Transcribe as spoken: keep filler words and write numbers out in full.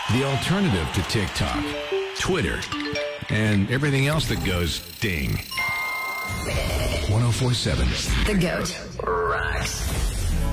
The alternative to TikTok, Twitter, and everything else that goes ding. one oh four point seven. The GOAT rocks.